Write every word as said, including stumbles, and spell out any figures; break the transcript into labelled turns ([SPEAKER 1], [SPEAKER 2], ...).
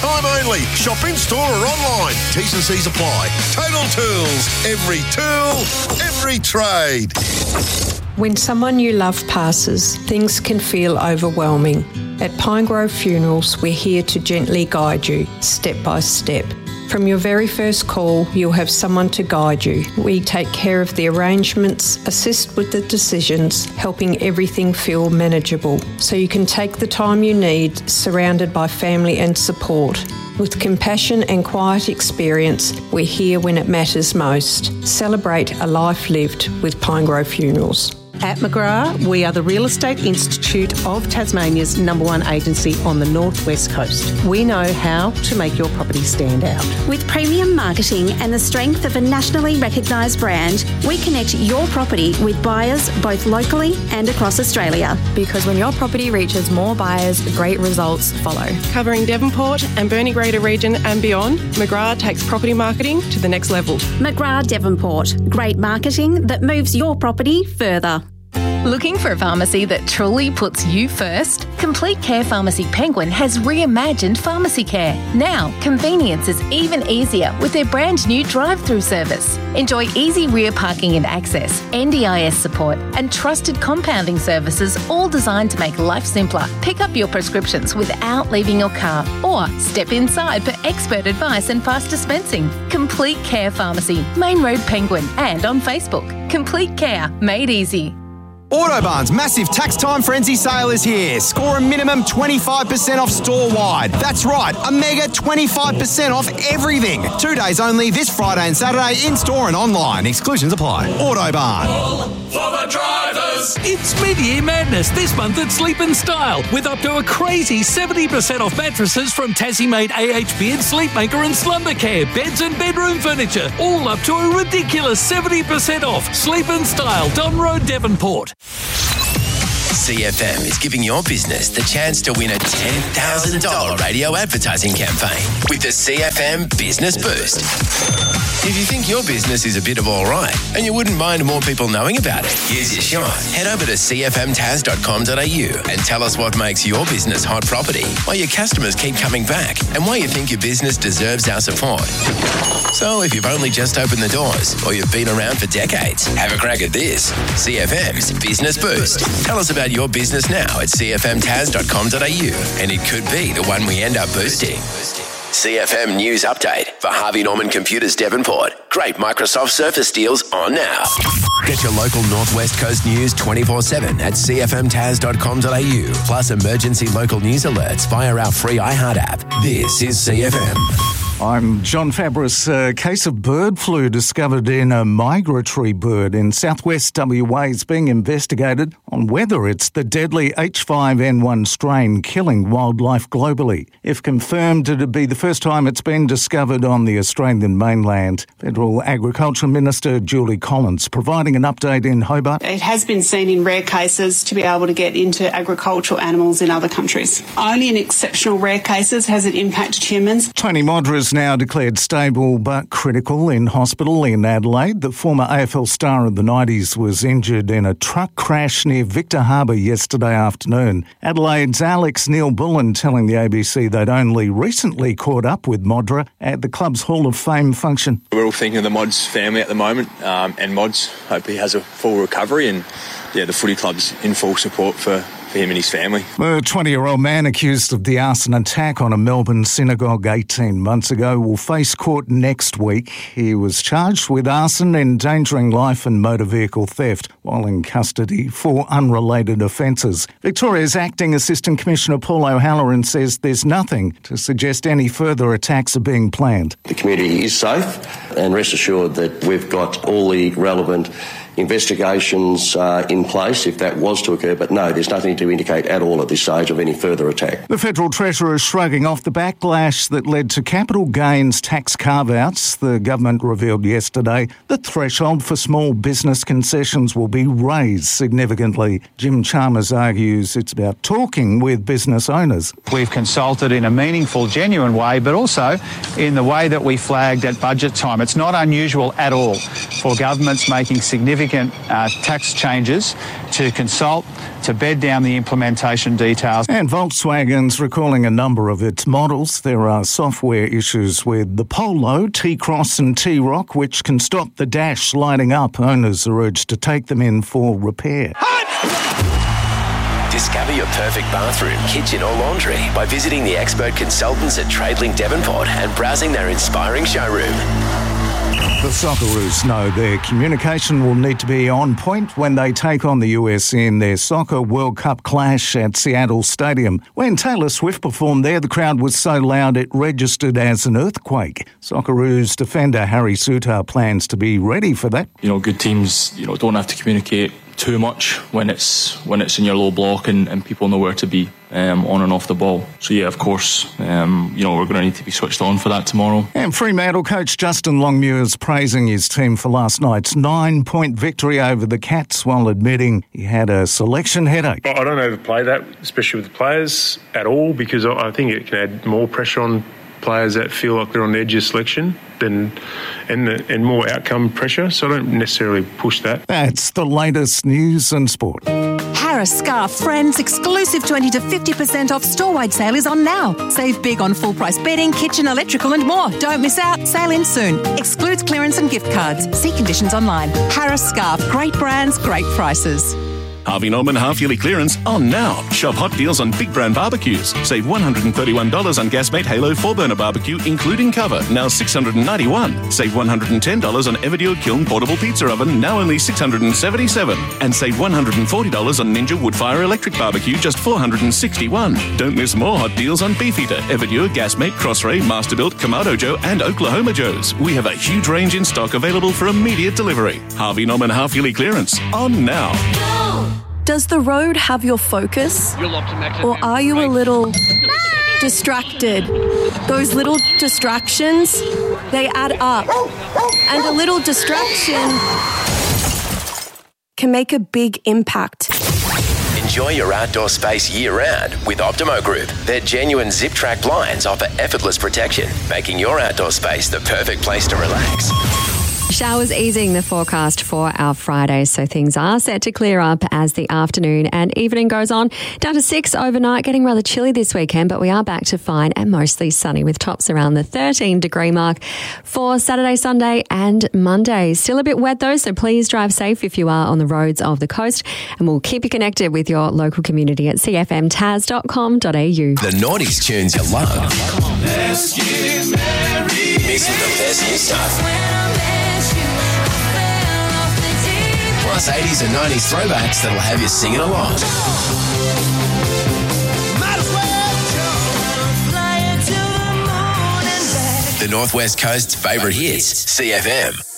[SPEAKER 1] time only. Shop in store or online. T's and C's apply. Total Tools. Every tool, every trade.
[SPEAKER 2] When someone you love passes, things can feel overwhelming. At Pinegrove Funerals, we're here to gently guide you, step by step. From your very first call, you'll have someone to guide you. We take care of the arrangements, assist with the decisions, helping everything feel manageable, so you can take the time you need, surrounded by family and support. With compassion and quiet experience, we're here when it matters most. Celebrate a life lived with Pinegrove Funerals.
[SPEAKER 3] At McGrath, we are the Real Estate Institute of Tasmania's number one agency on the northwest coast. We know how to make your property stand out.
[SPEAKER 4] With premium marketing and the strength of a nationally recognised brand, we connect your property with buyers both locally and across Australia.
[SPEAKER 5] Because when your property reaches more buyers, great results follow.
[SPEAKER 6] Covering Devonport and Burnie Greater region and beyond, McGrath takes property marketing to the next level.
[SPEAKER 4] McGrath Devonport. Great marketing that moves your property further.
[SPEAKER 7] Looking for a pharmacy that truly puts you first? Complete Care Pharmacy Penguin has reimagined pharmacy care. Now, convenience is even easier with their brand new drive-through service. Enjoy easy rear parking and access, N D I S support, and trusted compounding services, all designed to make life simpler. Pick up your prescriptions without leaving your car, or step inside for expert advice and fast dispensing. Complete Care Pharmacy, Main Road Penguin, and on Facebook. Complete Care, made easy.
[SPEAKER 8] Autobarn's massive tax time frenzy sale is here. Score a minimum twenty-five percent off store-wide. That's right, a mega twenty-five percent off everything. Two days only this Friday and Saturday in-store and online. Exclusions apply. Autobarn.
[SPEAKER 9] All for the drivers. It's mid-year madness this month at Sleep and Style with up to a crazy seventy percent off mattresses from Tassie-made A H Beard, Sleepmaker and Slumbercare. Beds and bedroom furniture, all up to a ridiculous seventy percent off. Sleep and Style, Don Road, Devonport.
[SPEAKER 10] C F M is giving your business the chance to win a ten thousand dollars radio advertising campaign with the C F M Business Boost. If you think your business is a bit of all right and you wouldn't mind more people knowing about it, here's your shot. Head over to c f m tas dot com dot a u and tell us what makes your business hot property, why your customers keep coming back, and why you think your business deserves our support. So if you've only just opened the doors or you've been around for decades, have a crack at this. C F M's Business Boost. Tell us about your business now at c f m tas dot com dot a u and it could be the one we end up boosting. C F M News Update for Harvey Norman Computers Devonport. Great Microsoft Surface deals on now. Get your local Northwest Coast news twenty-four seven at c f m tas dot com dot a u, plus emergency local news alerts via our free iHeart app. This is C F M.
[SPEAKER 11] I'm John Fabris. A case of bird flu discovered in a migratory bird in southwest W A is being investigated on whether it's the deadly H five N one strain killing wildlife globally. If confirmed, it'd be the first time it's been discovered on the Australian mainland. Federal Agriculture Minister Julie Collins providing an update in Hobart.
[SPEAKER 12] It has been seen in rare cases to be able to get into agricultural animals in other countries. Only in exceptional rare cases has it impacted humans.
[SPEAKER 11] Tony Modra is now declared stable but critical in hospital in Adelaide. The former A F L star of the nineties was injured in a truck crash near Victor Harbour yesterday afternoon. Adelaide's Alex Neil-Bullen telling the A B C they'd only recently caught up with Modra at the club's Hall of Fame function.
[SPEAKER 13] We're all thinking of the Mods family at the moment, um, and Mods hope he has a full recovery, and yeah, the footy club's in full support for him and his family.
[SPEAKER 11] The twenty-year-old man accused of the arson attack on a Melbourne synagogue eighteen months ago will face court next week. He was charged with arson, endangering life and motor vehicle theft while in custody for unrelated offences. Victoria's Acting Assistant Commissioner Paul O'Halloran says there's nothing to suggest any further attacks are being planned.
[SPEAKER 14] The community is safe, and rest assured that we've got all the relevant investigations uh, in place if that was to occur, but no, there's nothing to indicate at all at this stage of any further attack.
[SPEAKER 11] The Federal Treasurer is shrugging off the backlash that led to capital gains tax carve-outs. The government revealed yesterday the threshold for small business concessions will be raised significantly. Jim Chalmers argues it's about talking with business owners.
[SPEAKER 15] We've consulted in a meaningful, genuine way, but also in the way that we flagged at budget time. It's not unusual at all for governments making significant significant uh, tax changes to consult, to bed down the implementation details.
[SPEAKER 11] And Volkswagen's recalling a number of its models. There are software issues with the Polo, T-Cross and T-Roc, which can stop the dash lighting up. Owners are urged to take them in for repair.
[SPEAKER 10] Discover your perfect bathroom, kitchen or laundry by visiting the expert consultants at Tradelink Devonport and browsing their inspiring showroom.
[SPEAKER 11] The Socceroos know their communication will need to be on point when they take on the U S in their Soccer World Cup clash at Seattle Stadium. When Taylor Swift performed there, the crowd was so loud it registered as an earthquake. Socceroos defender Harry Souttar plans to be ready for that.
[SPEAKER 16] You know, good teams, you know, don't have to communicate too much when it's when it's in your low block and, and people know where to be um, on and off the ball. So yeah, of course, um, you know, we're going to need to be switched on for that tomorrow.
[SPEAKER 11] And Fremantle coach Justin Longmuir's praising his team for last night's nine-point victory over the Cats while admitting he had a selection headache.
[SPEAKER 17] I don't overplay that, especially with the players at all, because I think it can add more pressure on players that feel like they're on the edge of selection than, and, and more outcome pressure, so I don't necessarily push that.
[SPEAKER 11] That's the latest news and sport.
[SPEAKER 18] Harris Scarf Friends exclusive twenty to fifty percent off store-wide sale is on now. Save big on full-price bedding, kitchen, electrical and more. Don't miss out. Sale ends soon. Excludes clearance and gift cards. See conditions online. Harris Scarf. Great brands, great prices.
[SPEAKER 19] Harvey Norman half-yearly clearance on now. Shop hot deals on big brand barbecues. Save one hundred thirty-one dollars on Gasmate Halo four-burner barbecue, including cover, now six hundred ninety-one dollars. Save one hundred ten dollars on Everdeal Kiln portable pizza oven, now only six hundred seventy-seven dollars. And save one hundred forty dollars on Ninja Woodfire electric barbecue, just four hundred sixty-one dollars. Don't miss more hot deals on Beefeater, Everdeal, Gasmate, Crossray, Masterbuilt, Kamado Joe and Oklahoma Joe's. We have a huge range in stock available for immediate delivery. Harvey Norman half-yearly clearance on now.
[SPEAKER 20] Does the road have your focus? Or are you a little distracted? Those little distractions, they add up. And a little distraction can make a big impact.
[SPEAKER 10] Enjoy your outdoor space year-round with Optimo Group. Their genuine zip-track blinds offer effortless protection, making your outdoor space the perfect place to relax.
[SPEAKER 21] Showers easing the forecast for our Friday, so things are set to clear up as the afternoon and evening goes on. Down to six overnight, getting rather chilly this weekend, but we are back to fine and mostly sunny with tops around the thirteen degree mark for Saturday, Sunday and Monday. Still a bit wet though, so please drive safe if you are on the roads of the coast, and we'll keep you connected with your local community at c f m tas dot com dot a u.
[SPEAKER 10] The noughties tunes you love. Missing the best new stuff. Plus eighties and nineties throwbacks that'll have you singing along. The Northwest Coast's favourite hits, C F M.